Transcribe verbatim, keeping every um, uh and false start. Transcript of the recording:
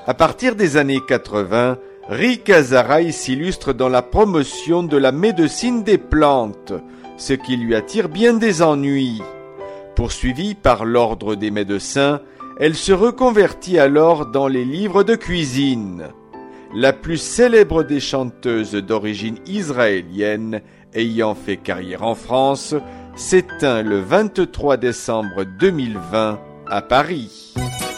À partir des années quatre-vingts, Rick Azaray s'illustre dans la promotion de la médecine des plantes, ce qui lui attire bien des ennuis. Poursuivie par l'ordre des médecins, elle se reconvertit alors dans les livres de cuisine. La plus célèbre des chanteuses d'origine israélienne ayant fait carrière en France s'éteint le vingt-trois décembre deux mille vingt à Paris.